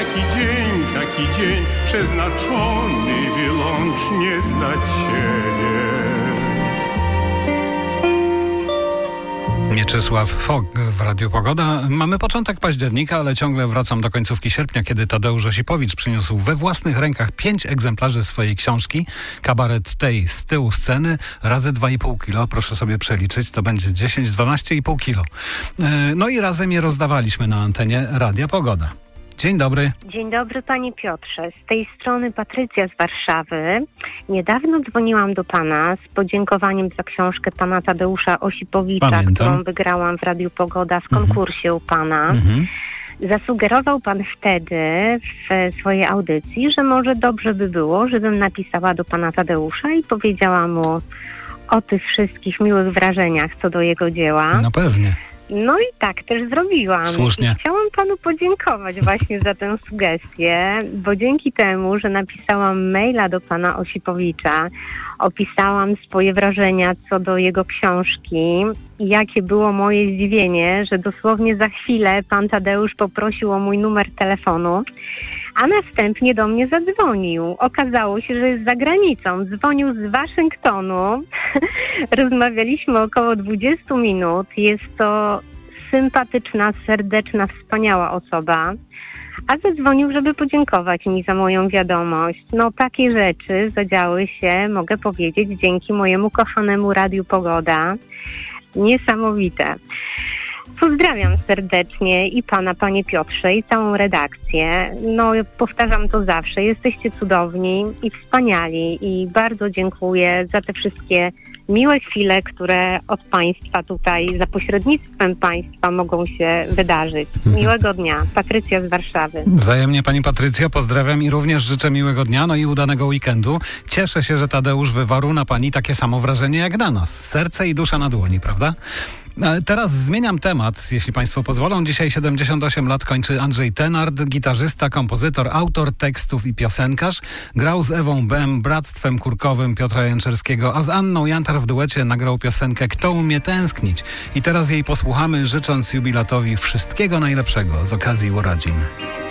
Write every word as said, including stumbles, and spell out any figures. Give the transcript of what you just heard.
taki dzień, taki dzień przeznaczony wyłącznie dla Ciebie. Mieczysław Fok w Radiu Pogoda. Mamy początek października, ale ciągle wracam do końcówki sierpnia, kiedy Tadeusz Osipowicz przyniósł we własnych rękach pięć egzemplarzy swojej książki. Kabaret tej z tyłu sceny razy dwa i pół kilo. Proszę sobie przeliczyć, to będzie dziesięć, dwanaście i pół kilo. No i razem je rozdawaliśmy na antenie Radia Pogoda. Dzień dobry. Dzień dobry, panie Piotrze. Z tej strony Patrycja z Warszawy. Niedawno dzwoniłam do pana z podziękowaniem za książkę pana Tadeusza Osipowicza, Pamiętam. którą wygrałam w Radiu Pogoda w konkursie mhm. u pana. Mhm. Zasugerował pan wtedy w swojej audycji, że może dobrze by było, żebym napisała do pana Tadeusza i powiedziała mu o tych wszystkich miłych wrażeniach co do jego dzieła. No pewnie. No i tak też zrobiłam. Słusznie. I chciałam panu podziękować właśnie za tę sugestię, bo dzięki temu, że napisałam maila do pana Osipowicza, opisałam swoje wrażenia co do jego książki i jakie było moje zdziwienie, że dosłownie za chwilę pan Tadeusz poprosił o mój numer telefonu, a następnie do mnie zadzwonił. Okazało się, że jest za granicą. Dzwonił z Waszyngtonu. Rozmawialiśmy około dwadzieścia minut. Jest to sympatyczna, serdeczna, wspaniała osoba. A zadzwonił, żeby podziękować mi za moją wiadomość. No takie rzeczy zadziały się, mogę powiedzieć, dzięki mojemu kochanemu Radiu Pogoda. Niesamowite. Pozdrawiam serdecznie i pana, panie Piotrze, i całą redakcję. No, powtarzam to zawsze. Jesteście cudowni i wspaniali i bardzo dziękuję za te wszystkie miłe chwile, które od państwa tutaj, za pośrednictwem państwa mogą się wydarzyć. Miłego dnia. Patrycja z Warszawy. Wzajemnie, pani Patrycja, pozdrawiam i również życzę miłego dnia, no i udanego weekendu. Cieszę się, że Tadeusz wywarł na pani takie samo wrażenie jak na nas. Serce i dusza na dłoni, prawda? Teraz zmieniam temat, jeśli państwo pozwolą. Dzisiaj siedemdziesiąt osiem lat kończy Andrzej Tenard, gitarzysta, kompozytor, autor tekstów i piosenkarz. Grał z Ewą Bem, Bractwem Kurkowym Piotra Jęczerskiego, a z Anną Jantar w duecie nagrał piosenkę Kto umie tęsknić. I teraz jej posłuchamy, życząc jubilatowi wszystkiego najlepszego z okazji urodzin.